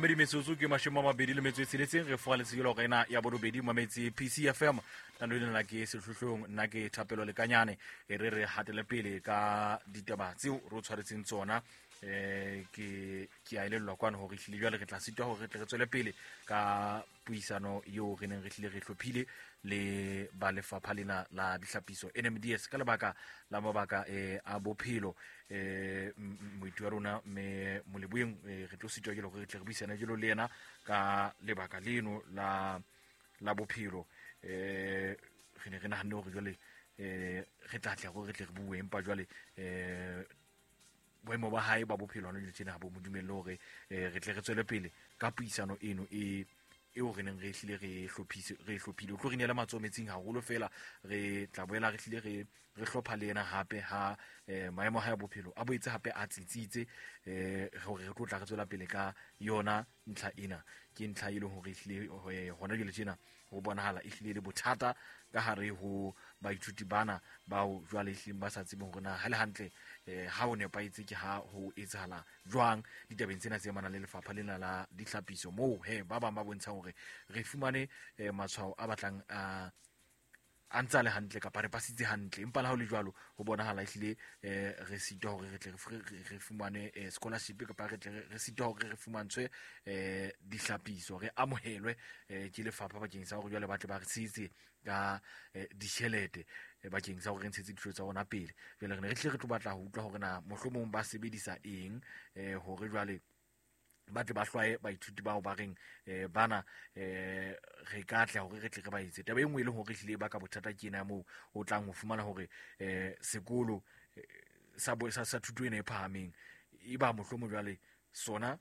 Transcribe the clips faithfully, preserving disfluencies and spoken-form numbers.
robedi metsotso ke mashome a mabedi le metso e tsheletseng re foga letshekelo rena ya borobedi mametse P C F M tando le nna ke sehlohlong nna ke thapelo lekanyane e re re hatele pele ka ditaba tseo ro tshwaretseng tsona eh ke ke a ilelwa kwana ho re hlile jwale re tla sitwa ho re tle re tswele pele ka puisano yo re neng re hlile re hlophile le ba lefapha lena la dihlapiso N M D S ka lebaka la mabaka eh a bophelo eh moiti wa rona me moleboeng re tlo sitwa ke le re tle re buisana jelo le yena ka lebaka leno la la bophelo eh re ne re na hanno re jole eh re tla tla go re tle re bue empa jwale eh boemo ba hae ba bophelo hona le tsena bo modumelle hore re tle re tswele pele ka puisano eno e eo re neng re hlile re hlophise re hlophile o tlo re nela matsometsing haholo fela re tla boela re hlile re re hlopha le yena hape ha maemo ha ya bophelo a boetse hape a tsitsitse eh hore re tlo tla re tswela pele ka yona ntlha ena ke ntlha ile hore hlile hona le tsena ho bonahala e hlile le bothata ka hare ho baithuti bana ba o jwale hleng ba sa tsebeng hore na ha le hantle eh ha o nepaitse ke ha ho etsahala jwang ditabeng tsena tse mana le lefapha lena la dihlapiso mo he ba ba ba bontsha hore re fumane matshwao a batlang a antsa le hantle ka pare pasitse hantle empa la ho le jwalo ho bonahala ehlile eh re sitwa hore re tle re fumane scholarship ka pare re sitwa hore re fumantshwe eh dihlapiso re amohelwe ke lefapha bakeng sa hore jwale ba tle ba re sitse ka ditjhelete bakeng sa hore re ntshetse dithuto tsa rona pele jwale re ne re hle re tlo batla ho utlwa hore na mohlomong ba sebedisa eng eh hore jwale ba tle ba hlwae baithuti bao ba reng eh bana eh re ka tla hore re tle re ba etse taba e nngwe e leng hore hlile ba ka bothata ke ena mo o tlang ho fumana hore eh sekolo sa bo sa sa thuto ena e phahameng e ba mohlomong jwale sona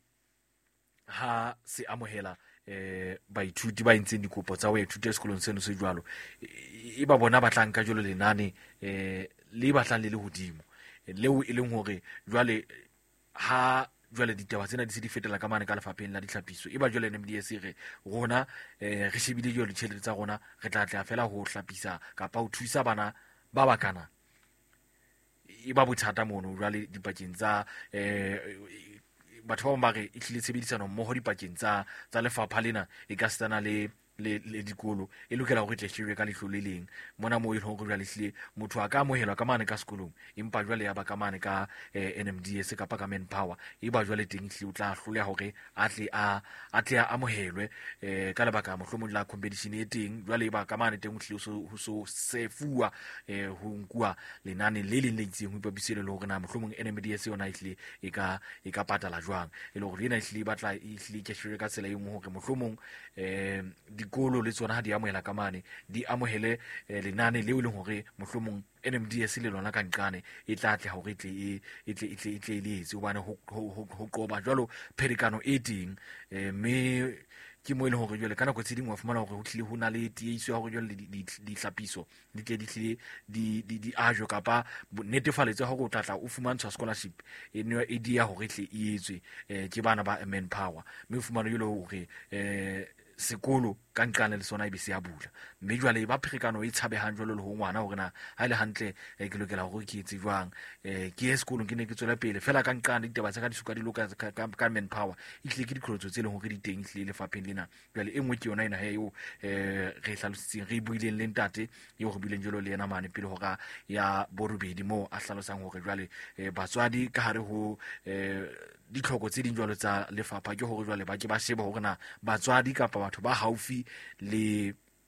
ha se amohela eh baithuti ba intseng dikopo tsa ho ithuta sekolong seno se jwalo e ba bona ba tlang ka jolo lenane eh le batlang le le hodimo leo e leng hore jwale ha jwale ditaba tsena di se di fetela ka mane ka lefapheng la dihlapiso e ba jwale N M D S re rona eh re shebile jwale ditjhelete tsa rona re tla tla fela ho hlapisa kapa ho thusa bana ba bakana e ba bothata mono jwale dipakeng tsa eh batho ba re e hlile tshebedisano mmoho dipakeng tsa tsa lefapha lena e ka stana le le le dikolo e lokela hore tle shebe ka lehlo le leng mona mo e ho go jwale hlile motho a ka amohelwa ka mane ka sekolong empa jwale ya ba ka mane ka N M D S kapa ka manpower e ba jwale teng hle o tla hloleha hore a tle a a tle a amohelwe eh ka lebaka mohlomong la competition e teng jwale e ba ka mane teng hle o so sefuwa eh ho nkua lenane le leng le itseng ho ipapisele le hore na mohlomong N M D S yona hle e ka e ka patala jwang e le hore ena hle batla e hle ke shwe ka tsela e nngwe hore mohlomong eh dikolo le tsona ha di amohela ka mane di amohele lenane leo le hore mohlomong N M D S le lona ka nqane e tla tla hore tle e tle e tle e tle le etse hobane ho ho qoba jwalo pherekano e teng me ke mo ile hore jwale kana go tseding wa fumana hore ho tlile ho na le tiiso ya hore jwale di hlapiso di tle di tlile di di di ajo kapa netefaletse hore o tlatla o fumantshwa scholarship e ne e dia hore tle e etswe ke bana ba manpower me o fumana jwale hore eh sekolo ka nqane le sona e be se ya bula mme jwale ba pherekano e tshabehang jwalo le ho ngwana hore na ha ile hantle ke lokela hore ke etse jwang eh ke ye sekolong ke ne ke tswela pele fela ka nqane ditaba tsa ka di suka di loka ka manpower e hle ke dikhotso tse leng hore di teng hle le fapheng lena jwale e nngwe ke yona ena he yo eh re hlalositseng re buileng le ntate yo go buileng jwalo le yena mane pele hora ya borobedi mo a hlalosang hore jwale batswadi ka hare ho eh ditlhoko tse ding jwalo tsa lefapha ke hore jwale ba ke ba sheba hore na batswadi kapa batho ba haufi le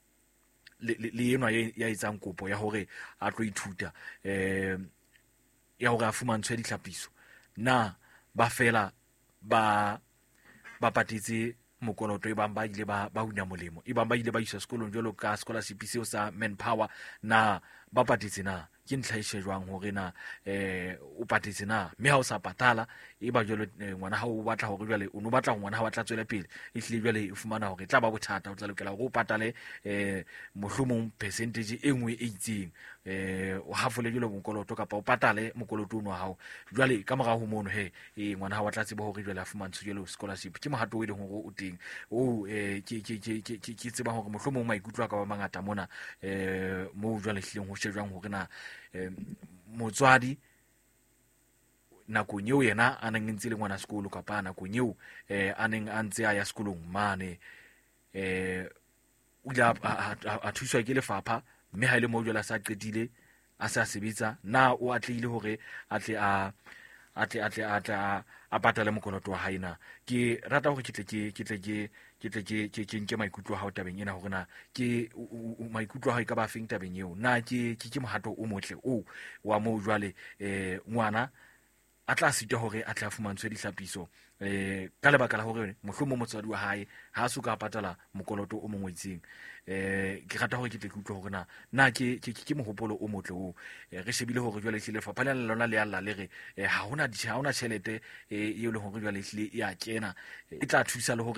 le yena ya etsang kopo ya hore a tlo ithuta eh ya hore a fumantshwe dihlapiso na ba fela ba ba patetse mokoloto e bang ba ile ba ba una molemo e bang ba ile ba isa sekolong jwalo ka scholarship seo sa manpower na ba patetse na ke ntlha e shejwang hore na eh o patetse na me ha o sa patala e ba jwale ngwana ha o batla hore jwale o no batla ngwana ha wa tla tswela pele e hlile jwale e fumana hore tla ba bothata o tla lokela hore o patale eh mohlomong percentage e nngwe e itseng eh o hafole jwale mokoloto kapa o patale mokoloto ono wa hao jwale ka mora ho mono he e ngwana ha wa tla tseba hore jwale a fumantshwe jwale scholarship ke mohato o ile hore o teng o eh ke ke ke ke ke tseba hore mohlomong maikutlo ka ba mangata mona eh mo jwale hlileng ho shejwang hore na motswadi nakong eo yena a neng ntse le ngwana sekolo kapa nakong eo eh a neng a ntse a ya sekolong mane eh o ile a thuswa ke lefapha, mme ha ile mo jwale sa qetile a sa sebetsa na o atlehile hore a tle a atle atle atle a patale mokoloto wa hae na. Ke rata hore ke tle ke ke tle ke ke tle ke ke ke nke maikutlo a hao tabeng ena hore na ke maikutlo a hao ka ba feng tabeng eo, na ke ke mohato o motle o wa mo jwale eh ngwana a tla sitwa hore a tla fumantshwe dihlapiso eh ka lebaka la hore mohlomong motswadi wa hae ha a soka patala mokoloto o mongwe itseng. eh ke rata hore ke tle ke utlwe hore na na ke ke ke mohopolo o motle o re shebile hore jwale hlile fa phana lona le alla le re ha hona ha hona tšhelete e le hore jwale hlile ya kena e tla thusa le hore